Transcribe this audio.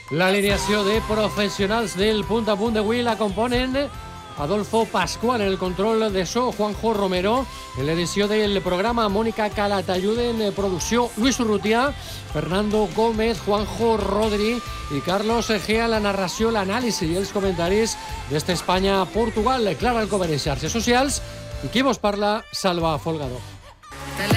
L'alineació de professionals del Punt a Punt d'avui la componen Adolfo Pascual en el control de so, Juanjo Romero en l'edició del programa, Mònica Calatayud en producció, Luis Urrutia, Fernando Gómez, Juanjo Rodri i Carlos Egea, la narració, l'anàlisi i els comentaris d'esta Espanya-Portugal. Clara Alcover en xarxes socials i qui vos parla, Salva Folgado.